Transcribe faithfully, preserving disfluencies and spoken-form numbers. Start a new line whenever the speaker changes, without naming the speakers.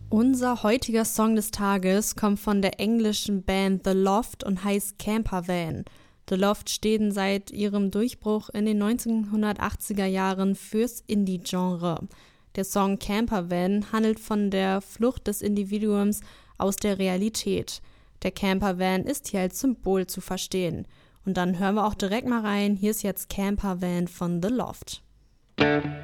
Unser heutiger Song des Tages kommt von der englischen Band The Loft und heißt Campervan. The Loft stehen seit ihrem Durchbruch in den neunzehnhundertachtziger Jahren fürs Indie-Genre. Der Song Campervan handelt von der Flucht des Individuums aus der Realität. Der Campervan ist hier als Symbol zu verstehen. Und dann hören wir auch direkt mal rein. Hier ist jetzt Campervan von The Loft.